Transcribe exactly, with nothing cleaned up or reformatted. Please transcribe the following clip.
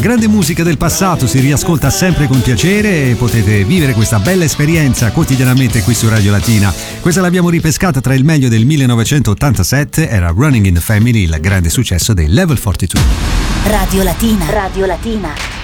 grande musica del passato si riascolta sempre con piacere e potete vivere questa bella esperienza quotidianamente qui su Radio Latina. Questa l'abbiamo ripescata tra il meglio del millenovecentottantasette, era Running in the Family, il grande successo dei Level quarantadue. Radio Latina. Radio Latina.